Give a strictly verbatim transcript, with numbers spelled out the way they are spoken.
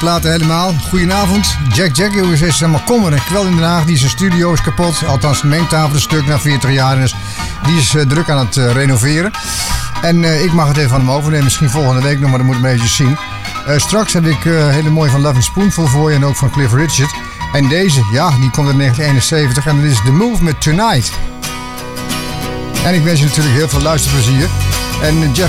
platen helemaal. Goedenavond. Jack Jack is helemaal kommer en kwel in Den Haag. Die zijn studio is kapot. Althans, de mengtafel is stuk na veertig jaar. Dus die is uh, druk aan het uh, renoveren. En uh, ik mag het even van hem overnemen. Misschien volgende week nog, maar dat moet ik maar even zien. Uh, straks heb ik uh, hele mooie van Love and Spoonful voor je. En ook van Cliff Richard. En deze, ja, die komt uit negentien eenenzeventig. En dat is The Move met Tonight. En ik wens je natuurlijk heel veel luisterplezier. En Jeff